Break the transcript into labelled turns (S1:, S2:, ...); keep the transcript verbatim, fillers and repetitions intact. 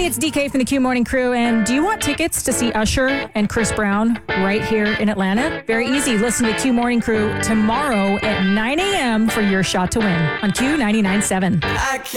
S1: it's D K from the Q Morning Crew, and do you want tickets to see Usher and Chris Brown right here in Atlanta? Very easy. Listen to Q Morning Crew tomorrow at nine a.m. for your shot to win on Q ninety-nine point seven.